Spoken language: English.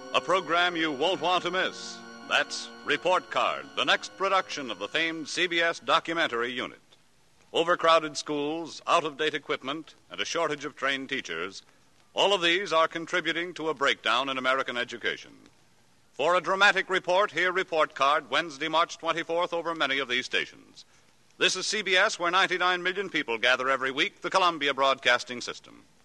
A program you won't want to miss. That's Report Card, the next production of the famed CBS documentary unit. Overcrowded schools, out-of-date equipment, and a shortage of trained teachers, all of these are contributing to a breakdown in American education. For a dramatic report, hear Report Card Wednesday, March 24th over many of these stations. This is CBS, where 99 million people gather every week, the Columbia Broadcasting System.